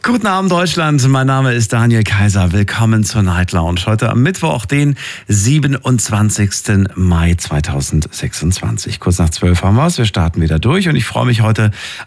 Guten Abend Deutschland, mein Name ist Daniel Kaiser. Willkommen zur Night Lounge. Heute am Mittwoch, den 27. Mai 2026. Kurz nach 12 haben wir es. Wir starten wieder durch und ich freue mich heute